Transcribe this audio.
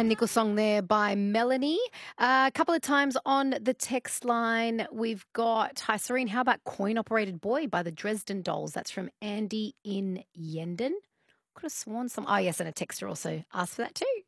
A nickel song there by Melanie. A couple of times on the text line, we've got, hi Serene, how about Coin Operated Boy by the Dresden Dolls? That's from Andy in Yendon. Could have sworn some, oh yes, and a texter also asked for that too.